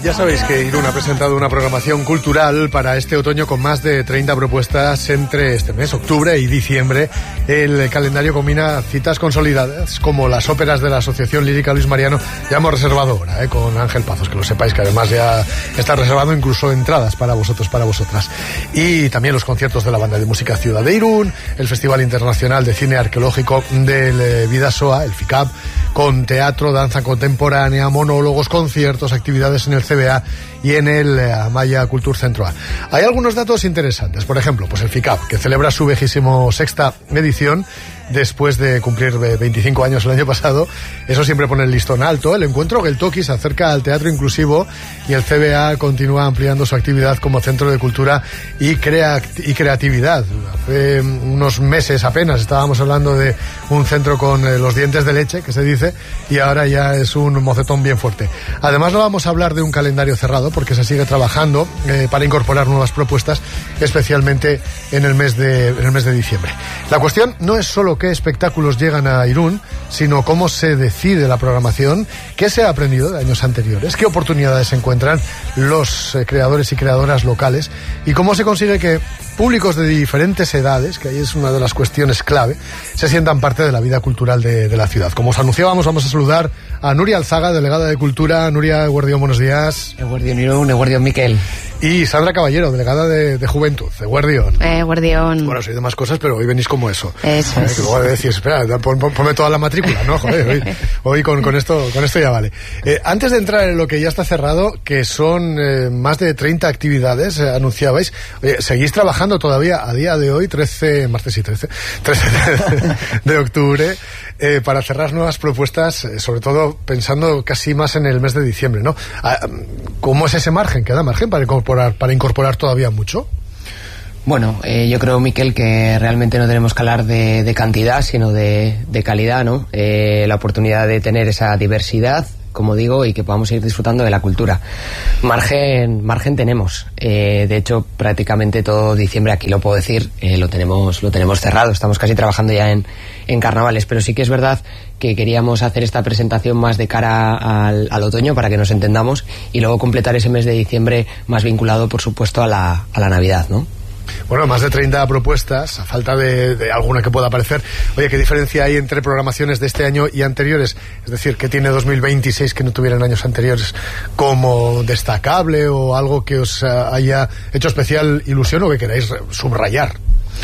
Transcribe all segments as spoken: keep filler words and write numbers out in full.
Ya sabéis que Irún ha presentado una programación cultural para este otoño con más de treinta propuestas entre este mes, octubre y diciembre. El calendario combina citas consolidadas como las óperas de la Asociación Lírica Luis Mariano. Ya hemos reservado hora, ¿eh? Con Ángel Pazos, que lo sepáis, que además ya está reservado incluso entradas para vosotros, para vosotras. Y también los conciertos de la Banda de Música Ciudad de Irún, el Festival Internacional de Cine Arqueológico del Bidasoa, el FICAP, con teatro, danza contemporánea, monólogos, conciertos, actividades en el C B A y en el Amaya Culture Centro A. Hay algunos datos interesantes, por ejemplo, pues el FICAP, que celebra su vigésimo sexta edición después de cumplir veinticinco años el año pasado. Eso siempre pone el listón alto. El encuentro Geltoki se acerca al teatro inclusivo y el C B A continúa ampliando su actividad como centro de cultura y, crea y creatividad. Hace unos meses apenas estábamos hablando de un centro con eh, los dientes de leche, que se dice, y ahora ya es un mocetón bien fuerte. Además, no vamos a hablar de un calendario cerrado porque se sigue trabajando eh, para incorporar nuevas propuestas, especialmente en el mes de, en el mes de diciembre. La cuestión no es solo qué espectáculos llegan a Irún, sino cómo se decide la programación, qué se ha aprendido de años anteriores, qué oportunidades se encuentran los eh, creadores y creadoras locales y cómo se consigue que públicos de diferentes edades, que ahí es una de las cuestiones clave, se sientan parte de la vida cultural de, de la ciudad. Como os anunciábamos, vamos a saludar a Nuria Alzaga, delegada de Cultura. Nuria, Eguardión, buenos días. Eguardión Irún, Eguardión Miquel. Y Sandra Caballero, delegada de, de Juventud, Eguardión. Eguardión. Bueno, soy de más cosas, pero hoy venís como eso. Eso es. Eh, que luego decir, espera, pon, pon, ponme toda la matrícula, ¿no? Joder, hoy, hoy con, con, esto, con esto ya vale. Eh, antes de entrar en lo que ya está cerrado, que son eh, más de treinta actividades, eh, anunciabais, oye, seguís trabajando todavía a día de hoy, trece, martes y trece, trece de, de octubre, eh, para cerrar nuevas propuestas, eh, sobre todo pensando casi más en el mes de diciembre, ¿no? ¿Cómo es ese margen? ¿Queda margen para incorporar, para incorporar todavía mucho? Bueno, eh, yo creo, Miquel, que realmente no tenemos que hablar de, de cantidad, sino de, de calidad, ¿no? Eh, la oportunidad de tener esa diversidad, como digo, y que podamos seguir disfrutando de la cultura. Margen, margen tenemos. Eh, de hecho, prácticamente todo diciembre, aquí lo puedo decir, eh, lo tenemos, lo tenemos cerrado. Estamos casi trabajando ya en, en carnavales, pero sí que es verdad que queríamos hacer esta presentación más de cara al, al otoño para que nos entendamos y luego completar ese mes de diciembre más vinculado, por supuesto, a la, a la Navidad, ¿no? Bueno, más de treinta propuestas, a falta de, de alguna que pueda aparecer. Oye, ¿qué diferencia hay entre programaciones de este año y anteriores? Es decir, ¿qué tiene dos mil veintiséis que no tuvieran años anteriores como destacable o algo que os haya hecho especial ilusión o que queráis subrayar?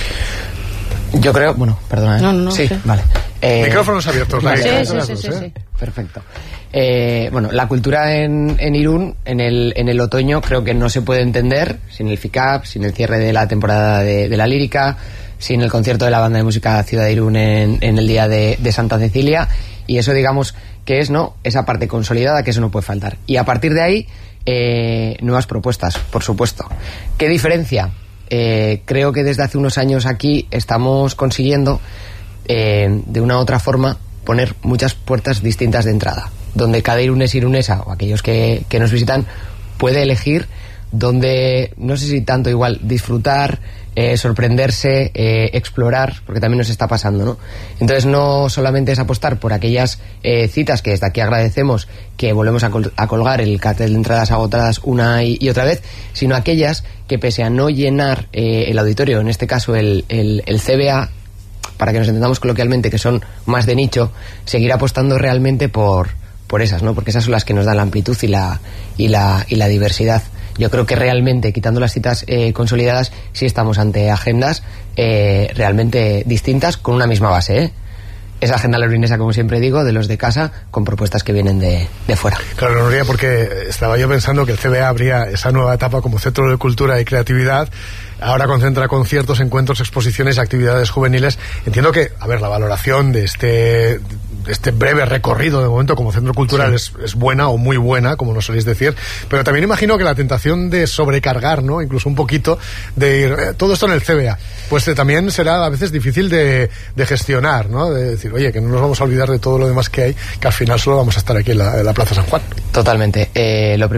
Yo creo, bueno, perdona, ¿eh? No, no, sí, sí. vale. Eh, Micrófonos abiertos. Vale, sí, la sí, sí, dos, sí, ¿eh? sí. Perfecto. Eh, bueno, la cultura en, en Irún, en el, en el otoño, creo que no se puede entender sin el FICAP, sin el cierre de la temporada de, de la lírica, sin el concierto de la Banda de Música Ciudad de Irún en, en el día de, de Santa Cecilia, y eso, digamos, que es, ¿no?, esa parte consolidada, que eso no puede faltar. Y a partir de ahí, eh, nuevas propuestas, por supuesto. ¿Qué diferencia? Eh, creo que desde hace unos años aquí estamos consiguiendo, eh, de una u otra forma, poner muchas puertas distintas de entrada, donde cada irunés irunesa o aquellos que, que nos visitan puede elegir donde, no sé si tanto igual, disfrutar, eh, sorprenderse, eh, explorar, porque también nos está pasando, ¿no? Entonces no solamente es apostar por aquellas eh, citas que desde aquí agradecemos, que volvemos a, col a colgar el cartel de entradas agotadas una y, y otra vez, sino aquellas que pese a no llenar eh, el auditorio, en este caso el, el, el C B A, para que nos entendamos coloquialmente, que son más de nicho, seguir apostando realmente por, por esas, ¿no? Porque esas son las que nos dan la amplitud y la, y la, y la diversidad. Yo creo que realmente, quitando las citas eh, consolidadas, sí estamos ante agendas eh, realmente distintas con una misma base, ¿eh? Esa agenda laurinesa, como siempre digo, de los de casa, con propuestas que vienen de, de fuera. Claro, Nuria, porque estaba yo pensando que el C B A abría esa nueva etapa como centro de cultura y creatividad. Ahora concentra conciertos, encuentros, exposiciones, actividades juveniles. Entiendo que, a ver, la valoración de este, de este breve recorrido de momento como centro cultural sí. es, es buena o muy buena, como nos soléis decir, pero también imagino que la tentación de sobrecargar, ¿no?, incluso un poquito, de ir, eh, todo esto en el C B A, pues eh, también será a veces difícil de, de gestionar, ¿no? De decir, oye, que no nos vamos a olvidar de todo lo demás que hay, que al final solo vamos a estar aquí en la, en la Plaza San Juan. Totalmente. Eh, lo primero,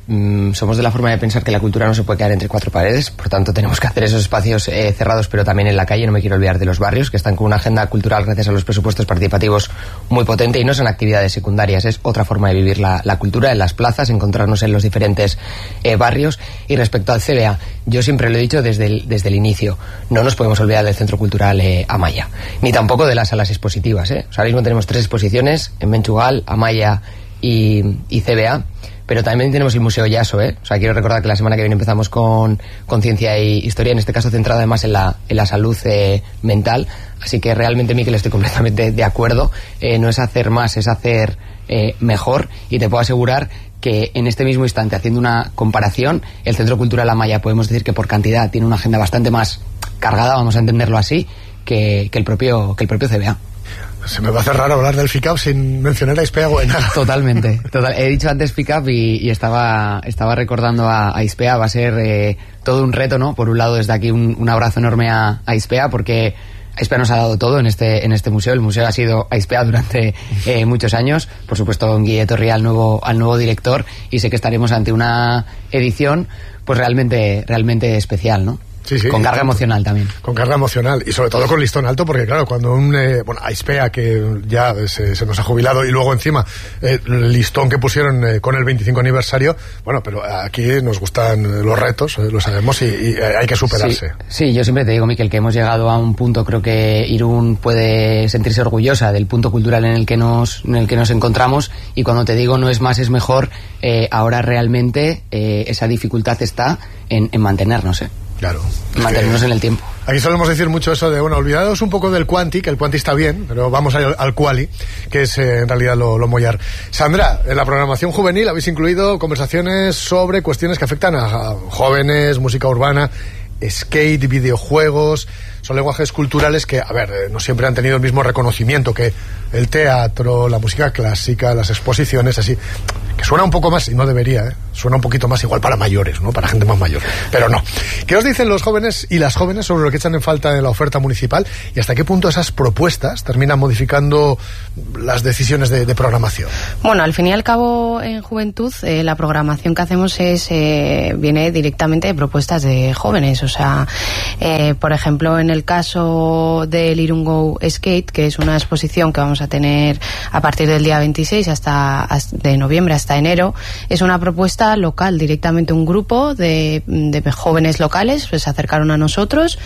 mmm, somos de la forma de pensar que la cultura no se puede quedar entre cuatro paredes, por tanto tenemos que hacer esos espacios eh, cerrados, pero también en la calle. No me quiero olvidar de los barrios, que están con una agenda cultural gracias a los presupuestos participativos muy potente, y no son actividades secundarias, es otra forma de vivir la, la cultura en las plazas, encontrarnos en los diferentes eh, barrios. Y respecto al C B A, yo siempre lo he dicho desde el, desde el inicio, no nos podemos olvidar del Centro Cultural eh, Amaya, ni tampoco de las salas expositivas, ¿eh? O sea, ahora mismo tenemos tres exposiciones en Menchugal, Amaya y, y C B A, pero también tenemos el Museo Yaso, ¿eh? O sea, quiero recordar que la semana que viene empezamos con, con Ciencia y Historia, en este caso centrada además en la, en la salud eh, mental, así que realmente, Miquel, estoy completamente de acuerdo, eh, no es hacer más, es hacer eh, mejor, y te puedo asegurar que en este mismo instante, haciendo una comparación, el Centro Cultural Amaya podemos decir que por cantidad tiene una agenda bastante más cargada, vamos a entenderlo así, que, que, el, propio, que el propio C B A. Se me va a hacer raro hablar del F I C A P sin mencionar a Ispea Goenaga. Totalmente. Total. He dicho antes F I C A P y, y estaba, estaba recordando a, a Ispea. Va a ser eh, todo un reto, ¿no? Por un lado, desde aquí un, un abrazo enorme a, a Ispea, porque Ispea nos ha dado todo en este, en este museo. El museo ha sido Ispea durante eh, muchos años. Por supuesto, don Guille Torría, al nuevo, al nuevo director, y sé que estaremos ante una edición pues realmente, realmente especial, ¿no? Sí, sí, con carga emocional también. Con carga emocional y sobre todo con listón alto, porque claro, cuando un eh, bueno, Ispea, que ya se, se nos ha jubilado, y luego encima eh, el listón que pusieron eh, con el veinticinco aniversario, bueno, pero aquí nos gustan los retos, eh, lo sabemos, y, y hay que superarse. Sí, sí, yo siempre te digo, Miquel, que hemos llegado a un punto, creo que Irún puede sentirse orgullosa del punto cultural en el que nos, en el que nos encontramos, y cuando te digo no es más, es mejor, eh, ahora realmente eh, esa dificultad está en, en mantenernos, ¿eh? Claro. Mantenernos en el tiempo. Aquí solemos decir mucho eso de, bueno, olvidados un poco del quanti, que el quanti está bien, pero vamos al, al quali, que es eh, en realidad lo, lo mollar. Sandra, en la programación juvenil habéis incluido conversaciones sobre cuestiones que afectan a, a jóvenes, música urbana, skate, videojuegos. Son lenguajes culturales que, a ver, eh, no siempre han tenido el mismo reconocimiento que el teatro, la música clásica, las exposiciones, así, que suena un poco más, y no debería, ¿eh? Suena un poquito más igual para mayores, ¿no? Para gente más mayor, pero no. ¿Qué os dicen los jóvenes y las jóvenes sobre lo que echan en falta en la oferta municipal, y hasta qué punto esas propuestas terminan modificando las decisiones de, de programación? Bueno, al fin y al cabo, en Juventud, eh, la programación que hacemos es eh, viene directamente de propuestas de jóvenes. O sea, eh, por ejemplo, en el caso del Irún Go Skate, que es una exposición que vamos a tener a partir del día veintiséis hasta, hasta de noviembre hasta enero, es una propuesta local, directamente un grupo de, de jóvenes locales pues se acercaron a nosotros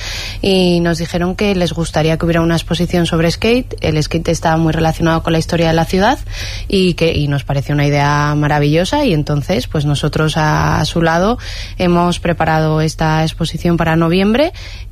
y nos dijeron que les gustaría que hubiera una exposición sobre skate. El skate está muy relacionado con la historia de la ciudad y que y nos pareció una idea maravillosa, y entonces pues nosotros a, a su lado hemos preparado esta exposición para noviembre,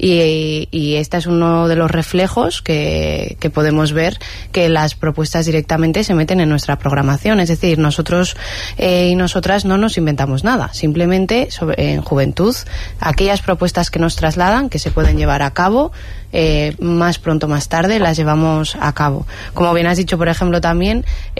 y, y este es uno de los reflejos que, que podemos ver, que las propuestas directamente se meten en nuestra programación. Es decir, nosotros eh, y nosotras no nos inventamos nada, simplemente sobre, en Juventud, aquellas propuestas que nos trasladan, que se pueden llevar a cabo, eh, más pronto más tarde las llevamos a cabo. Como bien has dicho, por ejemplo, también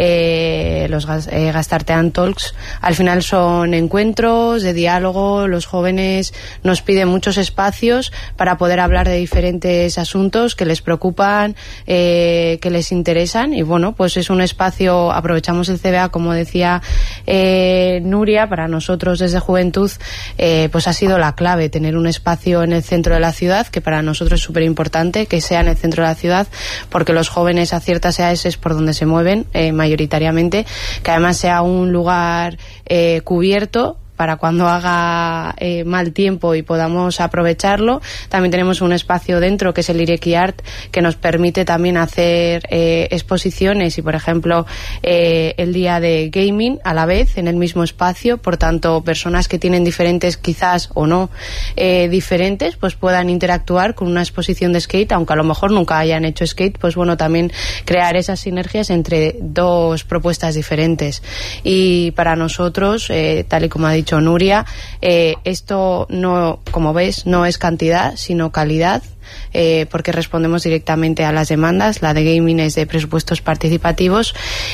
eh, los eh, Gastartean Talks al final son encuentros de diálogo. Los jóvenes nos piden muchos espacios para poder hablar de diferentes asuntos que les preocupan, eh, que les interesan, y bueno, pues es un espacio. Aprovechamos el C B A, como decía eh, Nuria, para nosotros desde Juventud eh, pues ha sido la clave tener un espacio en el centro de la ciudad, que para nosotros es súper importante que sea en el centro de la ciudad, porque los jóvenes a ciertas edades es por donde se mueven eh, mayoritariamente, que además sea un lugar eh, cubierto para cuando haga eh, mal tiempo y podamos aprovecharlo. También tenemos un espacio dentro que es el Ireki Art, que nos permite también hacer eh, exposiciones y, por ejemplo, eh, el día de gaming a la vez en el mismo espacio. Por tanto, personas que tienen diferentes, quizás o no eh, diferentes, pues puedan interactuar con una exposición de skate, aunque a lo mejor nunca hayan hecho skate. Pues bueno, también crear esas sinergias entre dos propuestas diferentes. Y para nosotros, eh, tal y como ha dicho Nuria, eh, esto no, como ves, no es cantidad sino calidad, eh, porque respondemos directamente a las demandas. La de gaming es de presupuestos participativos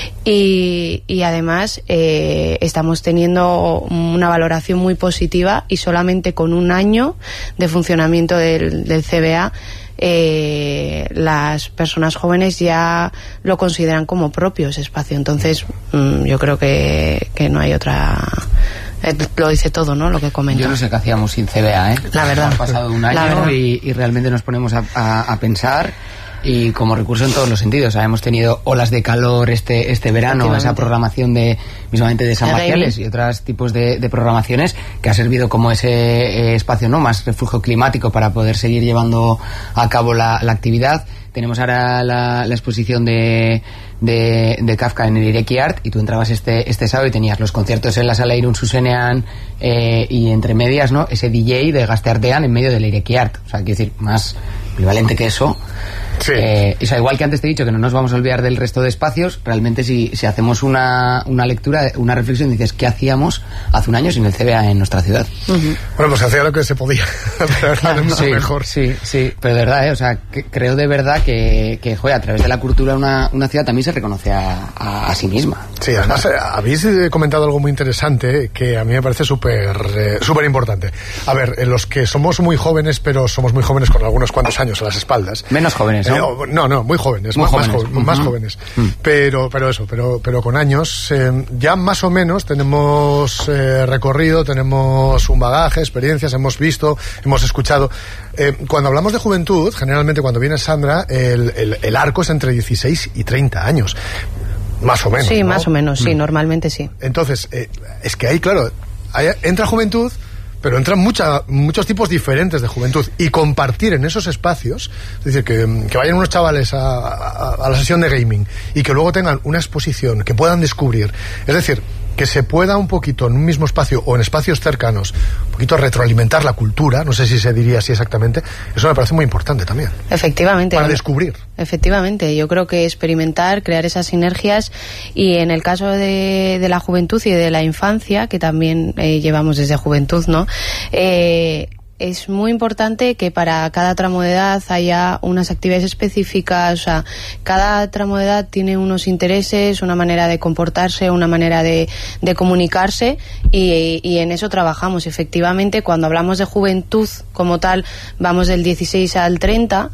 y, y además eh, estamos teniendo una valoración muy positiva, y solamente con un año de funcionamiento del, del C B A Eh, las personas jóvenes ya lo consideran como propio ese espacio. Entonces mmm, yo creo que, que no hay otra Eh, lo dice todo, ¿no? Lo que comenta. Yo no sé qué hacíamos sin C B A, ¿eh? La verdad. Ha pasado un año y, y realmente nos ponemos a, a, a pensar, y como recurso en todos los sentidos. O sea, hemos tenido olas de calor este este verano, esa programación de mismamente de San Marciales y otros tipos de, de programaciones que ha servido como ese eh, espacio, ¿no?, más refugio climático para poder seguir llevando a cabo la, la actividad. Tenemos ahora la, la exposición de, de, de Kafka en el Ireki Art, y tú entrabas este este sábado y tenías los conciertos en la sala Irún Zuzenean, eh, y entre medias, ¿no?, ese D J de Gazteartean en medio del Ireki Art. O sea, quiero decir, más equivalente que eso. Sí. Eh, o sea, igual que antes te he dicho que no nos vamos a olvidar del resto de espacios, realmente si, si hacemos una, una lectura, una reflexión, dices, ¿qué hacíamos hace un año sin el C B A en nuestra ciudad? Uh-huh. Bueno, pues hacía lo que se podía, pero claro, sí, mejor. Sí, sí, pero de verdad, ¿eh? O sea, que, creo de verdad que, que joder, a través de la cultura una, una ciudad también se reconoce a, a, a sí misma. Sí, además, eh, habéis comentado algo muy interesante que a mí me parece súper eh, súper importante. A ver, eh, los que somos muy jóvenes, pero somos muy jóvenes con algunos cuantos años a las espaldas. Menos jóvenes, ¿no? Eh, no, no, muy jóvenes, muy más, jóvenes. Más, uh-huh. más jóvenes. Uh-huh. Pero, pero eso, pero, pero con años, eh, ya más o menos tenemos eh, recorrido, tenemos un bagaje, experiencias, hemos visto, hemos escuchado. Eh, cuando hablamos de juventud, generalmente cuando viene Sandra, el, el, el arco es entre dieciséis y treinta años. Más o menos. Sí, ¿no? más o menos, sí, mm. normalmente sí. Entonces, eh, es que ahí, claro, ahí entra juventud, pero entran mucha, muchos tipos diferentes de juventud, y compartir en esos espacios, es decir, que, que vayan unos chavales a, a, a la sesión de gaming y que luego tengan una exposición, que puedan descubrir, es decir, que se pueda un poquito en un mismo espacio o en espacios cercanos, un poquito retroalimentar la cultura, no sé si se diría así exactamente, eso me parece muy importante también. Efectivamente. Para descubrir. Efectivamente, yo creo que experimentar, crear esas sinergias, y en el caso de, de la juventud y de la infancia, que también eh, llevamos desde juventud, ¿no? Eh, es muy importante que para cada tramo de edad haya unas actividades específicas. O sea, cada tramo de edad tiene unos intereses, una manera de comportarse, una manera de, de comunicarse, y, y en eso trabajamos. Efectivamente, cuando hablamos de juventud como tal, vamos del dieciséis al treinta,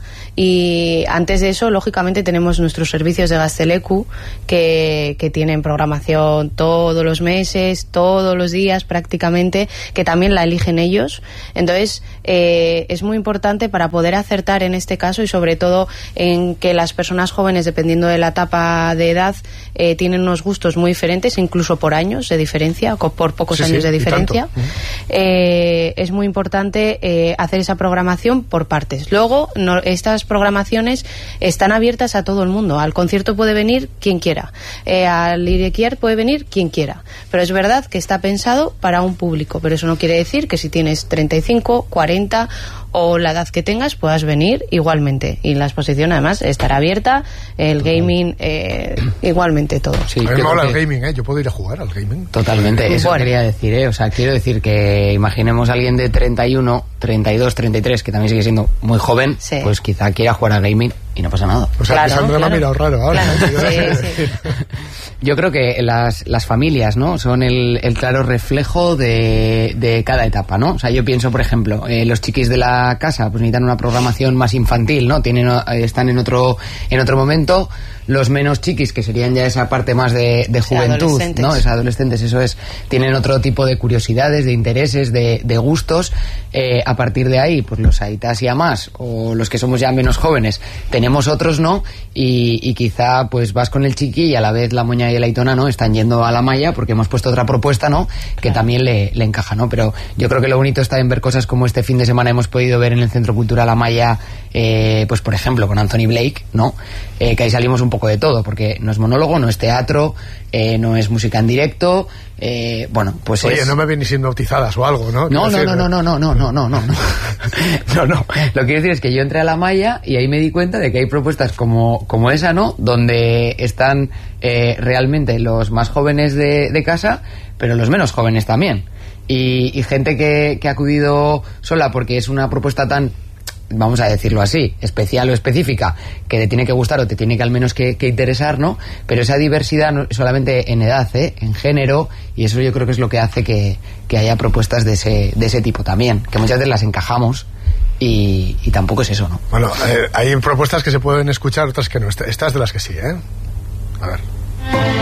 y antes de eso, lógicamente, tenemos nuestros servicios de Gazteleku, que, que tienen programación todos los meses, todos los días prácticamente, que también la eligen ellos. Entonces, Eh, es muy importante para poder acertar en este caso, y sobre todo en que las personas jóvenes, dependiendo de la etapa de edad, eh, tienen unos gustos muy diferentes, incluso por años de diferencia, por pocos sí, años sí, de diferencia. Eh, es muy importante eh, hacer esa programación por partes. Luego, no, estas programaciones están abiertas a todo el mundo. Al concierto puede venir quien quiera, eh, al Ireki Art puede venir quien quiera, pero es verdad que está pensado para un público, pero eso no quiere decir que si tienes treinta y cinco, cuarenta o la edad que tengas puedas venir igualmente, y la exposición además estará abierta, el gaming eh, igualmente todo. Sí, a mí me mola el gaming, ¿eh? Yo puedo ir a jugar al gaming. Totalmente, eso bueno. quería decir, ¿eh? O sea, quiero decir que imaginemos a alguien de treinta y uno, treinta y dos, treinta y tres, que también sigue siendo muy joven, sí. Pues quizá quiera jugar al gaming y no pasa nada. O sea, claro, que Sandra claro. me ha mirado raro ahora. Claro, sí, sí. Yo creo que las, las familias, ¿no?, son el, el claro reflejo de, de cada etapa, ¿no? O sea, yo pienso, por ejemplo, eh, los chiquis de la casa pues necesitan una programación más infantil, ¿no? Tienen, están en otro en otro momento. Los menos chiquis, que serían ya esa parte más de, de juventud, sí, ¿no? Es adolescentes, eso es. Tienen otro tipo de curiosidades, de intereses, de, de gustos. Eh, a partir de ahí, pues los aitas y amás, o los que somos ya menos jóvenes, tenemos otros, ¿no? Y, y quizá pues vas con el chiqui y a la vez la moña y el aitona, ¿no?, están yendo a la malla porque hemos puesto otra propuesta, ¿no?, que claro. también le, le encaja, ¿no? Pero yo creo que lo bonito está en ver cosas como este fin de semana hemos podido ver en el Centro Cultural Amaya, eh, pues por ejemplo con Anthony Blake, ¿no? Eh, que ahí salimos un poco de todo, porque no es monólogo, no es teatro, eh, no es música en directo, eh, bueno, pues Oye, es... no me venís sin bautizadas o algo, ¿no? No, no, no, no, no, no, no, no, no, no, no, no, lo que quiero decir es que yo entré a la malla y ahí me di cuenta de que hay propuestas como, como esa, ¿no?, donde están eh, realmente los más jóvenes de, de casa, pero los menos jóvenes también, y, y gente que, que ha acudido sola porque es una propuesta tan, vamos a decirlo así, especial o específica, que te tiene que gustar o te tiene que al menos que, que interesar, ¿no? Pero esa diversidad no solamente en edad, ¿eh?, en género, y eso yo creo que es lo que hace que, que haya propuestas de ese, de ese tipo también, que muchas veces las encajamos y, y tampoco es eso, ¿no? Bueno, eh, hay propuestas que se pueden escuchar, otras que no. Estas de las que sí, ¿eh? A ver.